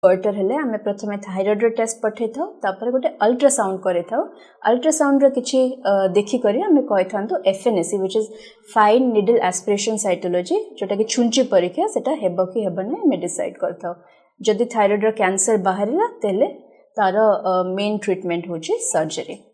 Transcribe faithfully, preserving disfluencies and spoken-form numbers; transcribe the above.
Goitre हेले आमे प्रथमे थायराइड टेस्ट पठे थाउ तापर गोटे अल्ट्रासाउंड करे थाउ अल्ट्रासाउंड रो किछि देखि करी आमे कहि थांतो FNAC which is fine needle aspiration cytology जोटा कि छुंची परीक्षा सेटा हेबो कि हेबो नै मे डिसाइड करथाउ जदि थायराइड रो कैंसर बाहरिला तेले तार मेन ट्रीटमेंट होची सर्जरी।